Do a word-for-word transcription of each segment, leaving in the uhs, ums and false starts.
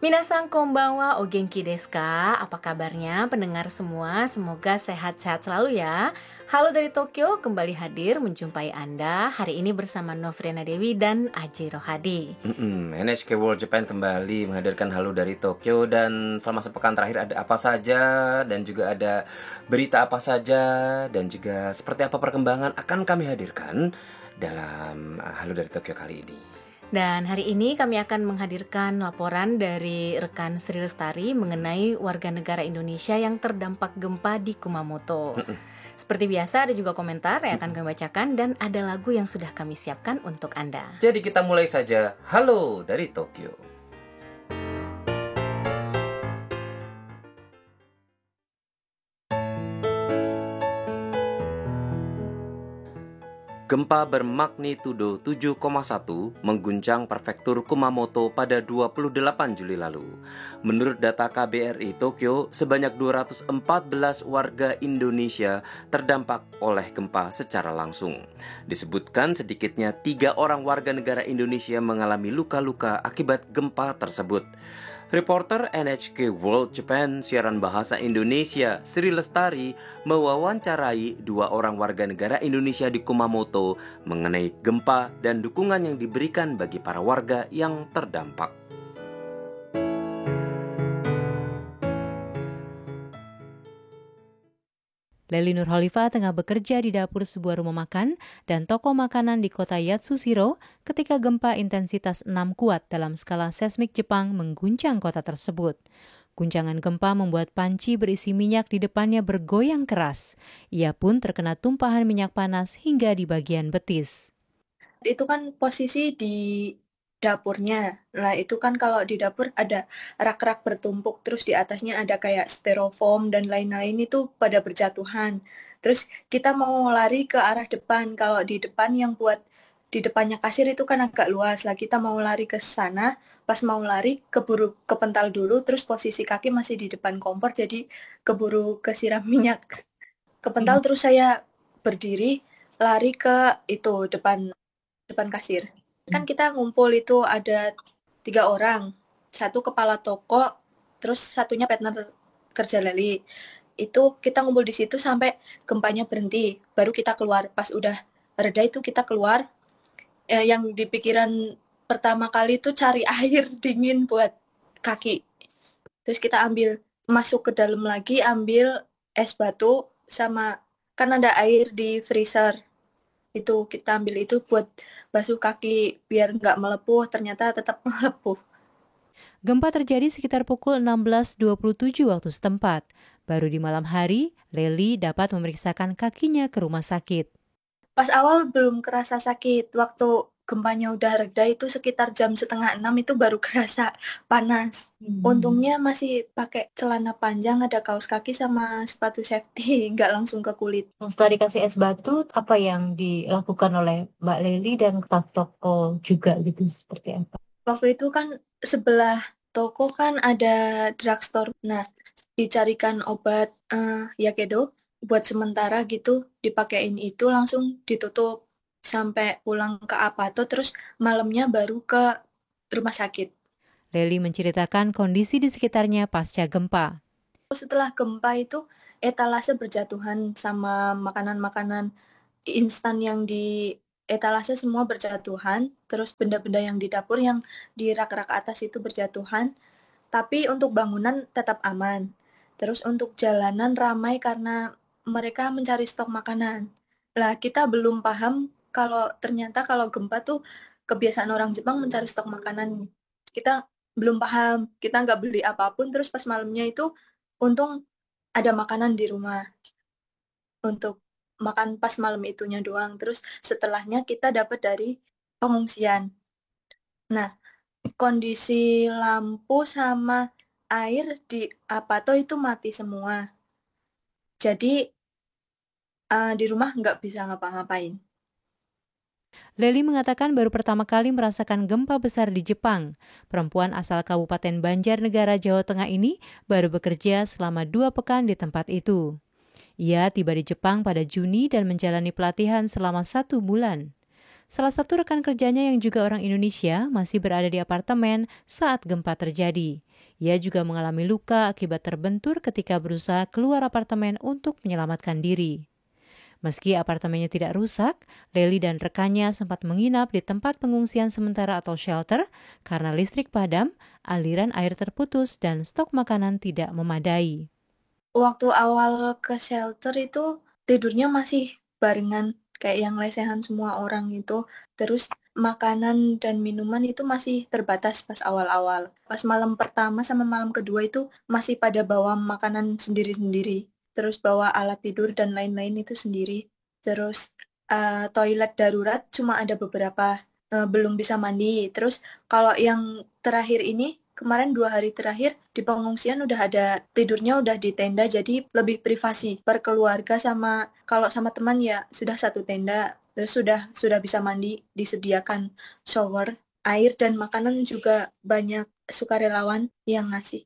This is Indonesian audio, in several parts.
Minasan konbanwa o genki desu ka? Apa kabarnya pendengar semua? Semoga sehat-sehat selalu ya. Halo dari Tokyo, kembali hadir menjumpai Anda hari ini bersama Novriana Dewi dan Aji Rohadi. Mm-mm. N H K World Japan kembali menghadirkan Halo dari Tokyo, dan selama sepekan terakhir ada apa saja dan juga ada berita apa saja dan juga seperti apa perkembangan akan kami hadirkan dalam uh, Halo dari Tokyo kali ini. Dan hari ini kami akan menghadirkan laporan dari rekan Sri Lestari mengenai warga negara Indonesia yang terdampak gempa di Kumamoto. Mm-mm. Seperti biasa ada juga komentar yang akan kami bacakan dan ada lagu yang sudah kami siapkan untuk Anda. Jadi kita mulai saja Halo dari Tokyo. Gempa bermagnitudo tujuh koma satu mengguncang prefektur Kumamoto pada dua puluh delapan Juli lalu. Menurut data K B R I Tokyo, sebanyak dua ratus empat belas warga Indonesia terdampak oleh gempa secara langsung. Disebutkan sedikitnya tiga orang warga negara Indonesia mengalami luka-luka akibat gempa tersebut. Reporter N H K World Japan siaran bahasa Indonesia Sri Lestari mewawancarai dua orang warga negara Indonesia di Kumamoto mengenai gempa dan dukungan yang diberikan bagi para warga yang terdampak. Leli Nurholifah tengah bekerja di dapur sebuah rumah makan dan toko makanan di kota Yatsushiro ketika gempa intensitas enam kuat dalam skala seismik Jepang mengguncang kota tersebut. Guncangan gempa membuat panci berisi minyak di depannya bergoyang keras. Ia pun terkena tumpahan minyak panas hingga di bagian betis. Itu kan posisi di dapurnya. Nah, itu kan kalau di dapur ada rak-rak bertumpuk, terus di atasnya ada kayak styrofoam dan lain-lain itu pada berjatuhan. Terus kita mau lari ke arah depan. Kalau di depan yang buat di depannya kasir itu kan agak luas lah. Kita mau lari ke sana, pas mau lari keburu kepental dulu, terus posisi kaki masih di depan kompor, jadi keburu kesiram minyak. Kepental, hmm. Terus saya berdiri, lari ke itu depan depan kasir. Kan kita ngumpul itu ada tiga orang, satu kepala toko, terus satunya partner kerja Leli. Itu kita ngumpul di situ sampai gempanya berhenti, baru kita keluar. Pas udah reda itu kita keluar. Eh, yang di pikiran pertama kali itu cari air dingin buat kaki. Terus kita ambil, masuk ke dalam lagi, ambil es batu sama, kan ada air di freezer. Itu kita ambil itu buat basuh kaki biar nggak melepuh, ternyata tetap melepuh. Gempa terjadi sekitar pukul enam belas dua puluh tujuh waktu setempat. Baru di malam hari, Leli dapat memeriksakan kakinya ke rumah sakit. Pas awal belum kerasa sakit, waktu gempanya udah reda itu sekitar jam setengah enam itu baru kerasa panas. Hmm. Untungnya masih pakai celana panjang, ada kaos kaki sama sepatu safety, nggak langsung ke kulit. Setelah dikasih es batu, apa yang dilakukan oleh Mbak Leli dan staf toko juga gitu, seperti apa? Waktu itu kan sebelah toko kan ada drugstore. Nah, dicarikan obat uh, Yakedo buat sementara gitu, dipakein itu langsung ditutup sampai pulang ke Apato, terus malamnya baru ke rumah sakit. Leli menceritakan kondisi di sekitarnya pasca gempa. Setelah gempa itu etalase berjatuhan sama makanan-makanan instan yang di etalase semua berjatuhan, terus benda-benda yang di dapur yang di rak-rak atas itu berjatuhan, tapi untuk bangunan tetap aman. Terus untuk jalanan ramai karena mereka mencari stok makanan. Lah kita belum paham kalau ternyata kalau gempa tuh kebiasaan orang Jepang mencari stok makanan. Kita belum paham, kita nggak beli apapun, terus pas malamnya itu untung ada makanan di rumah untuk makan pas malam itunya doang. Terus setelahnya kita dapat dari pengungsian. Nah, kondisi lampu sama air di Apato itu mati semua. Jadi uh, di rumah nggak bisa ngapa-ngapain. Leli mengatakan baru pertama kali merasakan gempa besar di Jepang. Perempuan asal Kabupaten Banjarnegara, Jawa Tengah ini baru bekerja selama dua pekan di tempat itu. Ia tiba di Jepang pada Juni dan menjalani pelatihan selama satu bulan. Salah satu rekan kerjanya yang juga orang Indonesia masih berada di apartemen saat gempa terjadi. Ia juga mengalami luka akibat terbentur ketika berusaha keluar apartemen untuk menyelamatkan diri. Meski apartemennya tidak rusak, Lely dan rekannya sempat menginap di tempat pengungsian sementara atau shelter karena listrik padam, aliran air terputus, dan stok makanan tidak memadai. Waktu awal ke shelter itu tidurnya masih barengan, kayak yang lesehan semua orang itu. Terus makanan dan minuman itu masih terbatas pas awal-awal. Pas malam pertama sama malam kedua itu masih pada bawa makanan sendiri-sendiri. Terus bawa alat tidur dan lain-lain itu sendiri. Terus uh, toilet darurat cuma ada beberapa, uh, belum bisa mandi. Terus kalau yang terakhir ini, kemarin dua hari terakhir di pengungsian udah ada tidurnya udah di tenda, jadi lebih privasi per keluarga. Sama kalau sama teman ya sudah satu tenda. Terus sudah sudah bisa mandi, disediakan shower, air dan makanan juga banyak sukarelawan yang ngasih.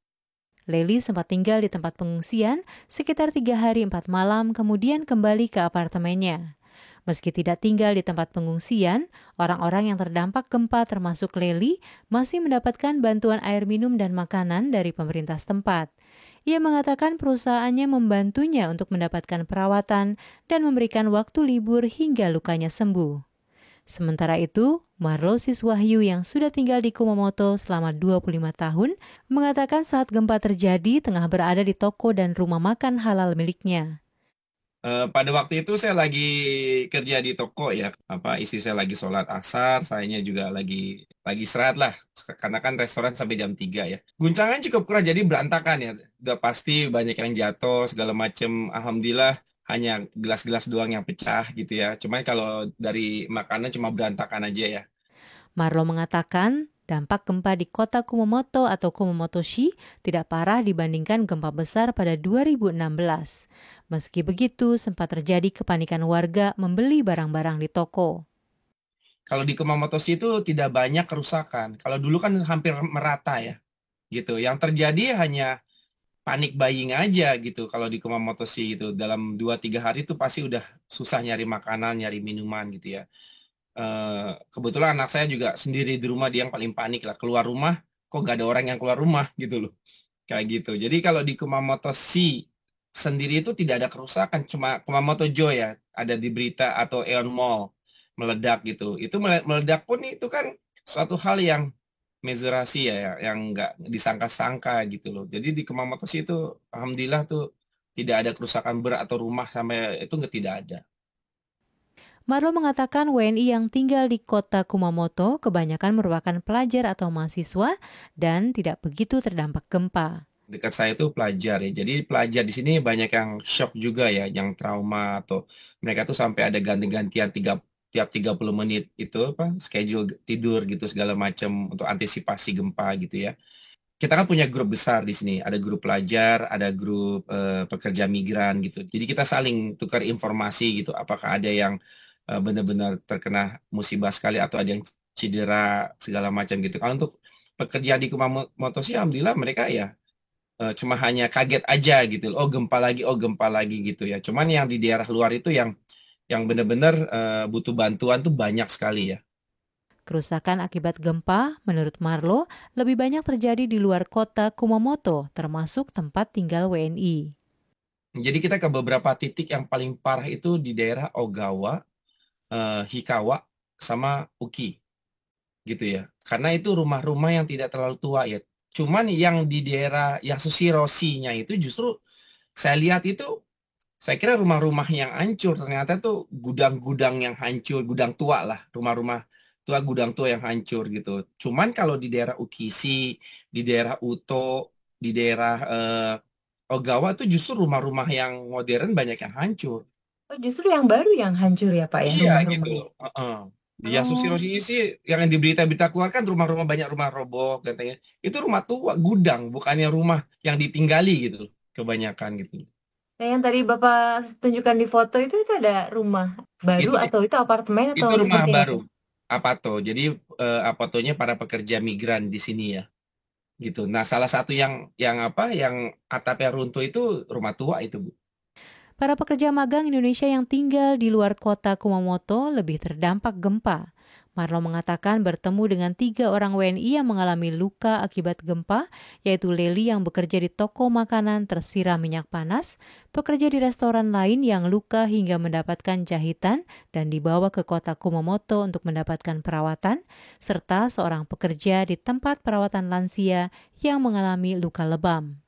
Lely sempat tinggal di tempat pengungsian sekitar tiga hari empat malam, kemudian kembali ke apartemennya. Meski tidak tinggal di tempat pengungsian, orang-orang yang terdampak gempa termasuk Lely masih mendapatkan bantuan air minum dan makanan dari pemerintah setempat. Ia mengatakan perusahaannya membantunya untuk mendapatkan perawatan dan memberikan waktu libur hingga lukanya sembuh. Sementara itu, Marlo Siswahyu yang sudah tinggal di Kumamoto selama dua puluh lima tahun mengatakan saat gempa terjadi tengah berada di toko dan rumah makan halal miliknya. Uh, pada waktu itu saya lagi kerja di toko ya, apa istri saya lagi sholat asar, sayanya juga lagi lagi istirahat lah, karena kan restoran sampai jam tiga ya. Guncangan cukup keras, jadi berantakan ya, udah pasti banyak yang jatuh segala macem. Alhamdulillah hanya gelas-gelas doang yang pecah gitu ya. Cuman kalau dari makanan cuma berantakan aja ya. Marlo mengatakan dampak gempa di kota Kumamoto atau Kumamoto-shi tidak parah dibandingkan gempa besar pada dua ribu enam belas. Meski begitu, sempat terjadi kepanikan warga membeli barang-barang di toko. Kalau di Kumamoto-shi itu tidak banyak kerusakan. Kalau dulu kan hampir merata ya, gitu. Yang terjadi hanya panik buying aja gitu. Kalau di Kumamoto-shi itu dalam dua tiga hari itu pasti udah susah nyari makanan, nyari minuman gitu ya. Uh, kebetulan anak saya juga sendiri di rumah, dia yang paling panik lah. Keluar rumah, kok gak ada orang yang keluar rumah gitu loh. Kayak gitu. Jadi kalau di Kumamoto-shi sendiri itu tidak ada kerusakan. Cuma Kumamoto-jo ya, ada di berita atau Aeon Mall meledak gitu. Itu meledak pun itu kan suatu hal yang mezurasi ya, yang nggak disangka-sangka gitu loh. Jadi di Kumamoto-shi itu alhamdulillah tuh tidak ada kerusakan berat atau rumah sampai itu nggak tidak ada. Marlo mengatakan W N I yang tinggal di kota Kumamoto kebanyakan merupakan pelajar atau mahasiswa dan tidak begitu terdampak gempa. Dekat saya itu pelajar ya, jadi pelajar di sini banyak yang shock juga ya, yang trauma atau mereka tuh sampai ada ganti-gantian tiga tiap tiga puluh menit itu apa schedule tidur gitu segala macam untuk antisipasi gempa gitu ya. Kita kan punya grup besar di sini, ada grup pelajar, ada grup uh, pekerja migran gitu. Jadi kita saling tukar informasi gitu, apakah ada yang uh, benar-benar terkena musibah sekali atau ada yang cedera segala macam gitu. Kalau untuk pekerja di Kumamoto-shi, alhamdulillah mereka ya uh, cuma hanya kaget aja gitu. Oh gempa lagi, oh gempa lagi gitu ya. Cuman yang di daerah luar itu yang yang benar-benar uh, butuh bantuan tuh banyak sekali ya. Kerusakan akibat gempa, menurut Marlo, lebih banyak terjadi di luar kota Kumamoto, termasuk tempat tinggal W N I. Jadi kita ke beberapa titik yang paling parah itu di daerah Ogawa, uh, Hikawa, sama Uki, gitu ya. Karena itu rumah-rumah yang tidak terlalu tua ya. Cuman yang di daerah Yasushi-nya itu justru saya lihat itu, saya kira rumah-rumah yang hancur, ternyata tuh gudang-gudang yang hancur, gudang tua lah, rumah-rumah tua, gudang tua yang hancur gitu. Cuman kalau di daerah Ukishi, di daerah Uto, di daerah eh, Ogawa tuh justru rumah-rumah yang modern banyak yang hancur. Oh, justru yang baru yang hancur ya Pak ya, Iya rumah-rumah. gitu. Uh-uh. Di Oh. Yasushi sih yang di berita-berita keluar kan rumah-rumah banyak rumah roboh katanya. Itu rumah tua, gudang, bukannya rumah yang ditinggali gitu, kebanyakan gitu. Nah, yang tadi Bapak tunjukkan di foto itu itu ada rumah baru Itu- atau itu apartemen atau Itu rumah seperti baru, apa? Apato. Jadi eh, Apatonya para pekerja migran di sini ya, gitu. Nah, salah satu yang yang apa, yang atapnya runtuh itu rumah tua itu, Bu. Para pekerja magang Indonesia yang tinggal di luar kota Kumamoto lebih terdampak gempa. Marlo mengatakan bertemu dengan tiga orang W N I yang mengalami luka akibat gempa, yaitu Leli yang bekerja di toko makanan tersiram minyak panas, pekerja di restoran lain yang luka hingga mendapatkan jahitan dan dibawa ke kota Kumamoto untuk mendapatkan perawatan, serta seorang pekerja di tempat perawatan lansia yang mengalami luka lebam.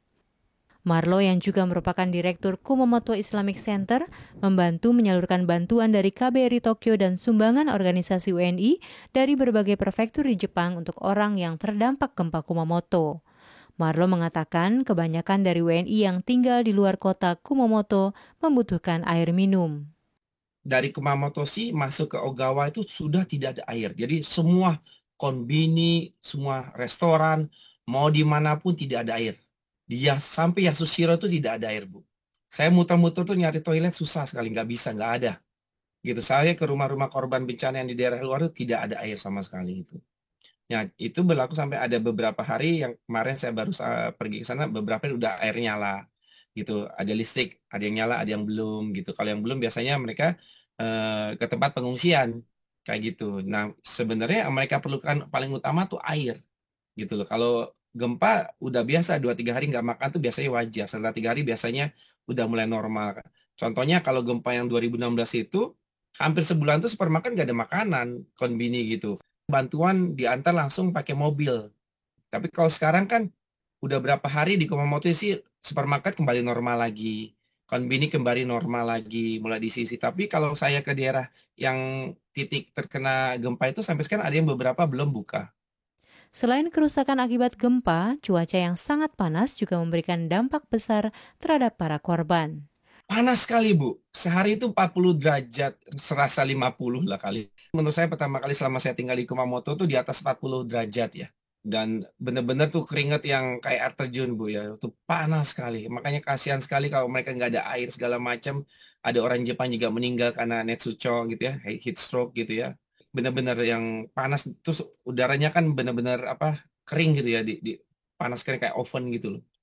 Marlo yang juga merupakan Direktur Kumamoto Islamic Center membantu menyalurkan bantuan dari K B R I Tokyo dan sumbangan organisasi W N I dari berbagai prefektur di Jepang untuk orang yang terdampak gempa Kumamoto. Marlo mengatakan kebanyakan dari W N I yang tinggal di luar kota Kumamoto membutuhkan air minum. Dari Kumamoto sih masuk ke Ogawa itu sudah tidak ada air. Jadi semua konbini, semua restoran, mau dimanapun tidak ada air. Dia sampai Yasushiro itu tidak ada air, Bu. Saya muter-muter tuh nyari toilet susah sekali, nggak bisa, nggak ada. Gitu. Saya ke rumah-rumah korban bencana yang di daerah luar itu tidak ada air sama sekali itu. Ya, itu berlaku sampai ada beberapa hari yang kemarin saya baru uh, pergi ke sana, beberapa udah air nyala. Gitu, ada listrik, ada yang nyala, ada yang belum gitu. Kalau yang belum biasanya mereka uh, ke tempat pengungsian kayak gitu. Nah, sebenarnya yang mereka perlukan paling utama tuh air. Gitu loh. Kalau gempa udah biasa dua tiga hari nggak makan tuh biasanya wajar. Setelah tiga hari biasanya udah mulai normal. Contohnya kalau gempa yang dua ribu enam belas itu hampir sebulan tuh supermarket nggak ada makanan, konbini gitu. Bantuan diantar langsung pakai mobil. Tapi kalau sekarang kan udah berapa hari di Kumamoto sih supermarket kembali normal lagi. Konbini kembali normal lagi, mulai diisi. Tapi kalau saya ke daerah yang titik terkena gempa itu sampai sekarang ada yang beberapa belum buka. Selain kerusakan akibat gempa, cuaca yang sangat panas juga memberikan dampak besar terhadap para korban. Panas sekali, Bu. Sehari itu empat puluh derajat, serasa lima puluh lah kali. Menurut saya pertama kali selama saya tinggal di Kumamoto tuh di atas empat puluh derajat ya. Dan benar-benar tuh keringat yang kayak air terjun, Bu ya. Itu panas sekali. Makanya kasihan sekali kalau mereka nggak ada air segala macam. Ada orang Jepang juga meninggal karena netsucho gitu ya, heat stroke gitu ya. Benar-benar yang panas, terus udaranya kan benar-benar apa kering gitu ya, di, di panas kering kayak oven gitu loh.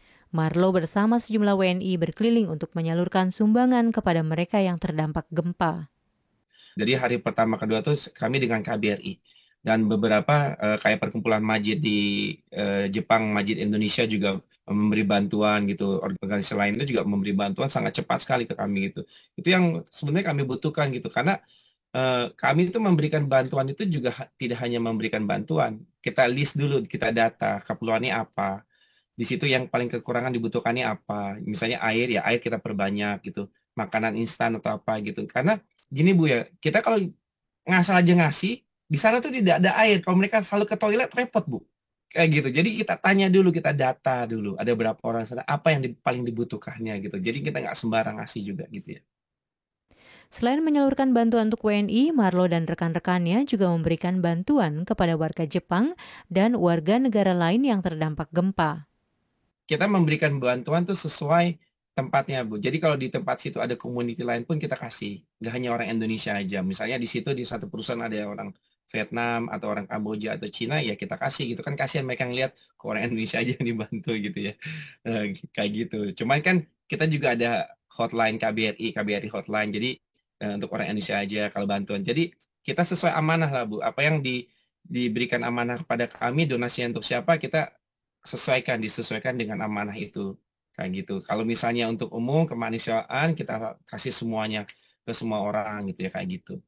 Marlo bersama sejumlah W N I berkeliling untuk menyalurkan sumbangan kepada mereka yang terdampak gempa. Jadi hari pertama kedua tuh kami dengan K B R I dan beberapa uh, kayak perkumpulan masjid di uh, Jepang, Masjid Indonesia juga memberi bantuan gitu. Organisasi lain itu juga memberi bantuan sangat cepat sekali ke kami gitu. Itu yang sebenarnya kami butuhkan gitu karena Uh, kami itu memberikan bantuan itu juga ha- tidak hanya memberikan bantuan. Kita list dulu, kita data, keperluannya apa. Di situ yang paling kekurangan dibutuhkannya apa. Misalnya air, ya air kita perbanyak gitu. Makanan instan atau apa gitu. Karena gini Bu ya, kita kalau ngasal aja ngasih, di sana tuh tidak ada air. Kalau mereka selalu ke toilet, repot Bu. Kayak gitu. Jadi kita tanya dulu, kita data dulu. Ada berapa orang sana, apa yang di- paling dibutuhkannya gitu. Jadi kita nggak sembarang ngasih juga gitu ya. Selain menyalurkan bantuan untuk W N I, Marlo dan rekan-rekannya juga memberikan bantuan kepada warga Jepang dan warga negara lain yang terdampak gempa. Kita memberikan bantuan tuh sesuai tempatnya, Bu. Jadi kalau di tempat situ ada community lain pun kita kasih. Nggak hanya orang Indonesia aja. Misalnya di situ di satu perusahaan ada orang Vietnam atau orang Kamboja atau Cina, ya kita kasih gitu kan. Kasihan mereka ngelihat ke orang Indonesia aja yang dibantu gitu ya. Eh, kayak gitu. Cuman kan kita juga ada hotline K B R I, K B R I hotline. Jadi eh, untuk orang Indonesia aja kalau bantuan. Jadi kita sesuai amanah lah, Bu. Apa yang di, diberikan amanah kepada kami, donasi untuk siapa, kita sesuaikan, disesuaikan dengan amanah itu. Kayak gitu. Kalau misalnya untuk umum, kemanusiaan, kita kasih semuanya ke semua orang gitu ya, kayak gitu.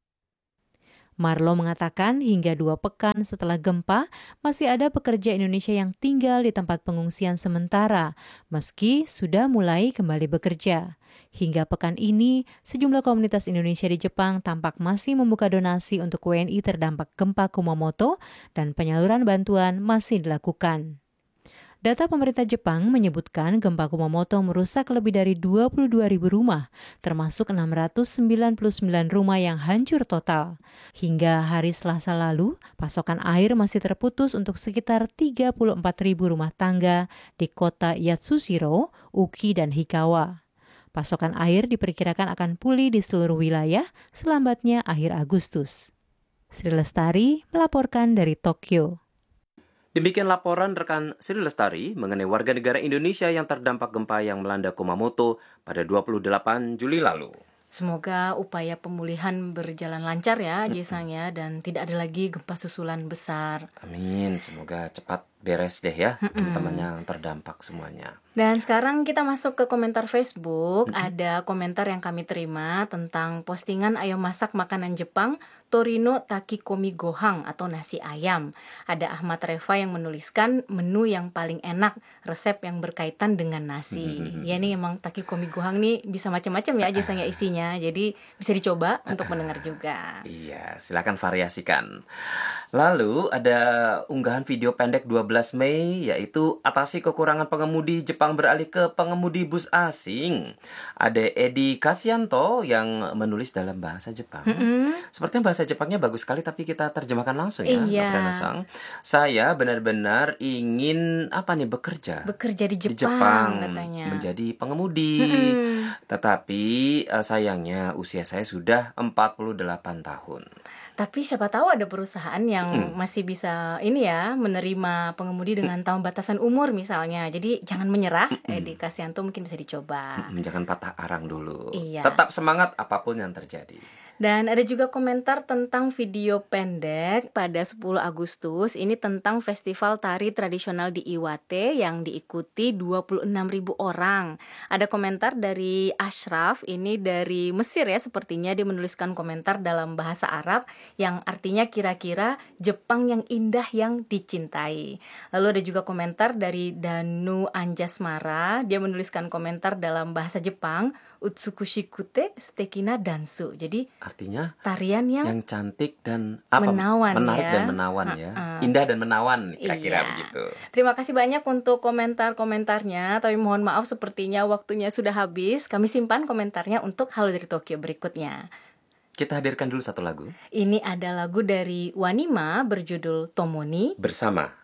Marlo mengatakan hingga dua pekan setelah gempa, masih ada pekerja Indonesia yang tinggal di tempat pengungsian sementara, meski sudah mulai kembali bekerja. Hingga pekan ini, sejumlah komunitas Indonesia di Jepang tampak masih membuka donasi untuk W N I terdampak gempa Kumamoto dan penyaluran bantuan masih dilakukan. Data pemerintah Jepang menyebutkan gempa Kumamoto merusak lebih dari dua puluh dua ribu rumah, termasuk enam ratus sembilan puluh sembilan rumah yang hancur total. Hingga hari Selasa lalu, pasokan air masih terputus untuk sekitar tiga puluh empat ribu rumah tangga di kota Yatsushiro, Uki, dan Hikawa. Pasokan air diperkirakan akan pulih di seluruh wilayah selambatnya akhir Agustus. Sri Lestari melaporkan dari Tokyo. Demikian laporan rekan Sri Lestari mengenai warga negara Indonesia yang terdampak gempa yang melanda Kumamoto pada dua puluh delapan Juli lalu. Semoga upaya pemulihan berjalan lancar ya Jae-sang ya, dan tidak ada lagi gempa susulan besar. Amin, semoga cepat beres deh ya teman-teman yang terdampak semuanya. Dan sekarang kita masuk ke komentar Facebook. Ada komentar yang kami terima tentang postingan ayo masak makanan Jepang Torino Takikomi Gohang atau nasi ayam. Ada Ahmad Reva yang menuliskan menu yang paling enak, resep yang berkaitan dengan nasi. Ya ini emang Takikomi Gohang nih bisa macam-macam ya Jae-sang ya isinya. Jadi bisa dicoba untuk mendengar juga. Iya, silakan variasikan. Lalu ada unggahan video pendek dua belas Mei, yaitu atasi kekurangan pengemudi Jepang beralih ke pengemudi bus asing. Ada Edi Kasianto yang menulis dalam bahasa Jepang. Mm-mm. Sepertinya bahasa Jepangnya bagus sekali, tapi kita terjemahkan langsung ya, Iya. Afriana-sang. Saya benar-benar ingin apa nih bekerja Bekerja di Jepang, di Jepang katanya. menjadi pengemudi. Mm-mm. Tetapi eh, sayangnya usia saya sudah empat puluh delapan tahun. Tapi siapa tahu ada perusahaan yang masih bisa ini ya menerima pengemudi dengan tahun batasan umur misalnya. Jadi jangan menyerah. Edi Kasianto mungkin bisa dicoba. Mm, Jangan patah arang dulu. Iya. Tetap semangat apapun yang terjadi. Dan ada juga komentar tentang video pendek pada sepuluh Agustus. Ini tentang festival tari tradisional di Iwate yang diikuti dua puluh enam ribu orang. Ada komentar dari Ashraf, ini dari Mesir ya sepertinya. Dia menuliskan komentar dalam bahasa Arab yang artinya kira-kira Jepang yang indah yang dicintai. Lalu ada juga komentar dari Danu Anjasmara. Dia menuliskan komentar dalam bahasa Jepang, Utsukushikute Stekina Dansu. Jadi Artinya tarian yang, yang cantik dan apa? menawan menarik ya. dan menawan ya. Ha-ha. Indah dan menawan kira-kira Iya. begitu. Terima kasih banyak untuk komentar-komentarnya. Tapi mohon maaf sepertinya waktunya sudah habis. Kami simpan komentarnya untuk Halo dari Tokyo berikutnya. Kita hadirkan dulu satu lagu Ini ada lagu dari Wanima berjudul Tomoni. bersama